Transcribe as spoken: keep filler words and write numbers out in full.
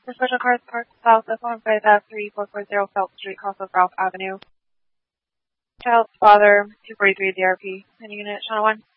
The special cars parked south of one five F three four four zero Phelps Street, cross of Ralph Avenue. Child's father, two forty-three D R P. Any unit, channel one.